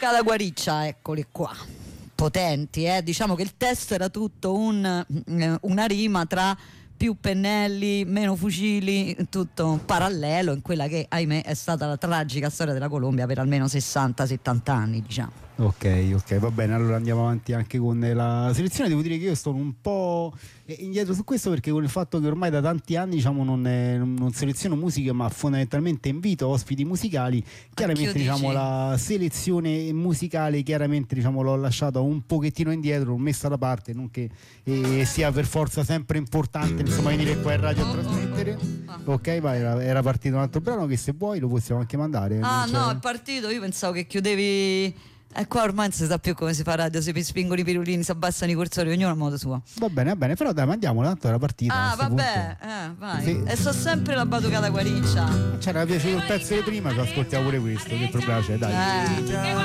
Batucata Guariccia, eccoli qua, potenti, diciamo che il testo era tutto una rima tra più pennelli, meno fucili, tutto parallelo in quella che, ahimè, è stata la tragica storia della Colombia per almeno 60-70 anni, diciamo. Ok, va bene, allora andiamo avanti anche con la selezione. Devo dire che io sono un po' indietro su questo, perché con il fatto che ormai da tanti anni, diciamo, non seleziono musiche, ma fondamentalmente invito ospiti musicali. Chiaramente, diciamo, la selezione musicale chiaramente, diciamo, l'ho lasciata un pochettino indietro, l'ho messa da parte, non che sia per forza sempre importante, insomma, venire qua in radio a trasmettere. Ok, vai, era partito un altro brano che, se vuoi, lo possiamo anche mandare. No, è partito, io pensavo che chiudevi. E qua ormai non si sa più come si fa radio, si spingono i pirulini, si abbassano i cursori, ognuno a modo suo. Va bene, però dai, mandiamola, tanto era partita. Vabbè, vai. Sì. E so sempre la Batucata Guariccia. C'era piaciuto il pezzo di prima, ci ascoltiamo pure questo, che problema c'è, dai.